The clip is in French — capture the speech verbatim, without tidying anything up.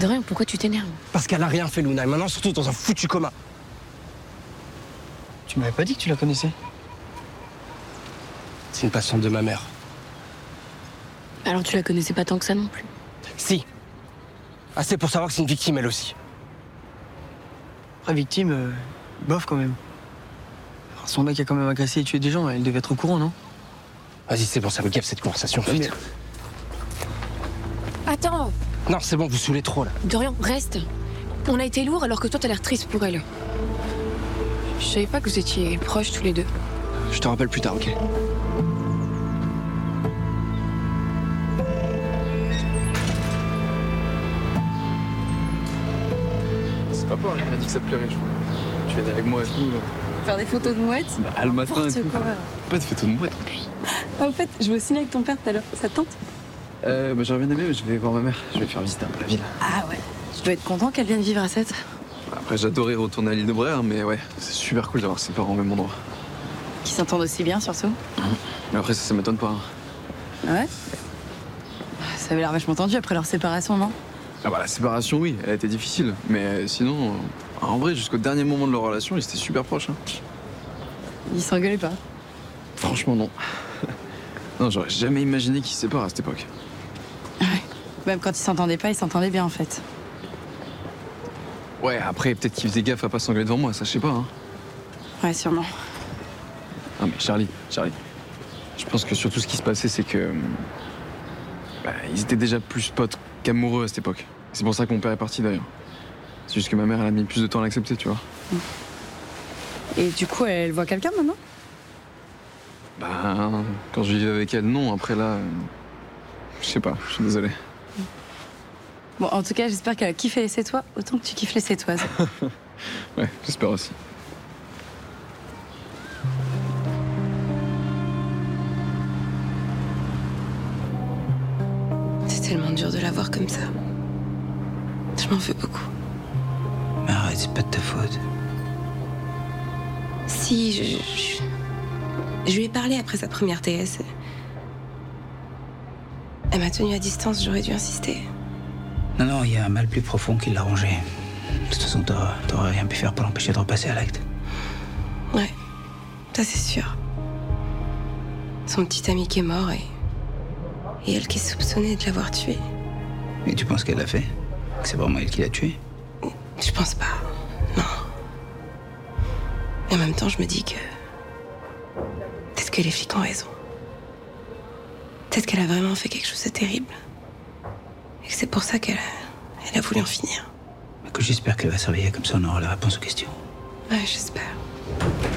Dorian, pourquoi tu t'énerves? Parce qu'elle a rien fait, Luna, et maintenant surtout dans un foutu coma. Tu m'avais pas dit que tu la connaissais? C'est une patiente de ma mère. Alors tu la connaissais pas tant que ça non plus? Si. Assez pour savoir que c'est une victime, elle aussi. Après, victime, euh, bof quand même. Alors, son mec a quand même agressé et tué des gens, elle devait être au courant, non? Vas-y, c'est bon, ça me gaffe cette conversation. Vite. Attends! Non, c'est bon, vous saoulez trop, là. Dorian, reste. On a été lourd alors que toi t'as l'air triste pour elle. Je savais pas que vous étiez proches tous les deux. Je te rappelle plus tard, ok? C'est pas pour elle m'a dit que ça te plairait, je crois. Tu viens avec moi et tout. Faire des photos de mouettes? Bah, le matin et tout. Quoi. Pas de photos de mouettes. Ah, au fait, je vais au ciné avec ton père tout à l'heure. Ça te tente? Euh, bah, j'aurais bien aimé, mais je vais voir ma mère. Je vais faire visiter un peu la ville. Ah ouais. Je dois être content qu'elle vienne vivre à Sète. Après, j'adorais retourner à l'île de Bréa, mais ouais, c'est super cool d'avoir ses parents au même endroit. Qui s'entendent aussi bien, surtout. Mais après, ça, ça m'étonne pas. Hein. Ah ouais? Ça avait l'air vachement tendu après leur séparation, non? Ah bah, la séparation, oui, elle a été difficile. Mais euh, sinon, euh, en vrai, jusqu'au dernier moment de leur relation, ils étaient super proches. Hein. Ils s'engueulaient pas? Franchement, non. Non, j'aurais jamais imaginé qu'ils se séparent à cette époque. Ouais. Même quand ils s'entendaient pas, ils s'entendaient bien, en fait. Ouais, après, peut-être qu'ils faisaient gaffe à pas s'engueuler devant moi, ça je sais pas. Hein. Ouais, sûrement. Non, mais Charlie, Charlie. Je pense que surtout ce qui se passait, c'est que. Bah, ils étaient déjà plus potes qu'amoureux à cette époque. C'est pour ça que mon père est parti d'ailleurs. C'est juste que ma mère, elle a mis plus de temps à l'accepter, tu vois. Et du coup, elle voit quelqu'un maintenant? Bah, quand je vivais avec elle, non. Après là. euh, Je sais pas, je suis désolé. Bon, en tout cas, j'espère qu'elle a kiffé les Sétois autant que tu kiffes les Sétoises. Ouais, j'espère aussi. C'est tellement dur de la voir comme ça. Je m'en fais beaucoup. Mais arrête, c'est pas de ta faute. Si, je, je, je lui ai parlé après sa première T S. Elle m'a tenue à distance, j'aurais dû insister. Non, non, il y a un mal plus profond qui l'a rongé. De toute façon, t'aurais t'aurais rien pu faire pour l'empêcher de repasser à l'acte. Ouais, ça c'est sûr. Son petit ami qui est mort et... Et elle qui est soupçonnée de l'avoir tué. Et tu penses qu'elle l'a fait? Que c'est vraiment elle qui l'a tué? Je pense pas, non. Et en même temps, je me dis que... Peut-être que les flics ont raison. Peut-être qu'elle a vraiment fait quelque chose de terrible. Et que c'est pour ça qu'elle a... Elle a voulu en finir. Que j'espère qu'elle va se réveiller, comme ça on aura la réponse aux questions. Ouais, j'espère.